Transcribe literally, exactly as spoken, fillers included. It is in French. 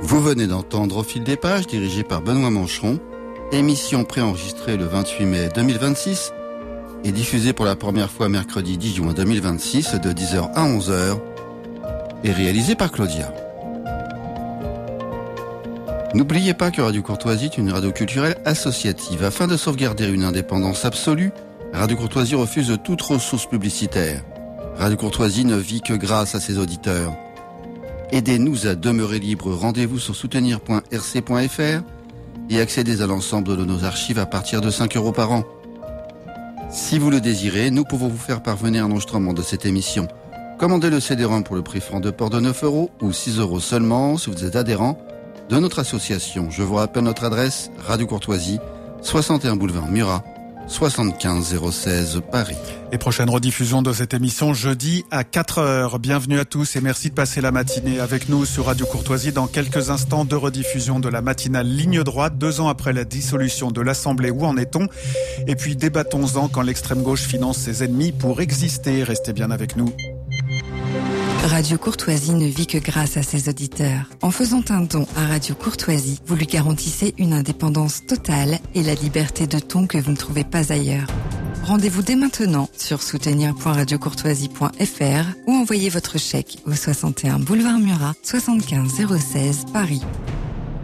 Vous venez d'entendre Au fil des pages, dirigé par Benoît Mancheron, émission préenregistrée le vingt-huit mai deux mille vingt-six et diffusée pour la première fois mercredi dix juin deux mille vingt-six de dix heures à onze heures et réalisée par Claudia. N'oubliez pas que Radio Courtoisie est une radio culturelle associative. Afin de sauvegarder une indépendance absolue, Radio Courtoisie refuse toute ressource publicitaire. Radio Courtoisie ne vit que grâce à ses auditeurs. Aidez-nous à demeurer libres. Rendez-vous sur soutenir point r c point f r et accédez à l'ensemble de nos archives à partir de cinq euros par an. Si vous le désirez, nous pouvons vous faire parvenir un enregistrement de cette émission. Commandez le C D ROM pour le prix franc de port de neuf euros ou six euros seulement si vous êtes adhérent de notre association. Je vous rappelle notre adresse, Radio Courtoisie, soixante et un boulevard Murat, soixante-quinze zéro seize Paris. Et prochaine rediffusion de cette émission jeudi à quatre heures. Bienvenue à tous et merci de passer la matinée avec nous sur Radio Courtoisie. Dans quelques instants de rediffusion de la matinale Ligne droite, deux ans après la dissolution de l'Assemblée. Où en est-on? Et puis débattons-en quand l'extrême gauche finance ses ennemis pour exister. Restez bien avec nous. Radio Courtoisie ne vit que grâce à ses auditeurs. En faisant un don à Radio Courtoisie, vous lui garantissez une indépendance totale et la liberté de ton que vous ne trouvez pas ailleurs. Rendez-vous dès maintenant sur soutenir point radio courtoisie point f r ou envoyez votre chèque au soixante et un boulevard Murat, soixante-quinze zéro seize Paris.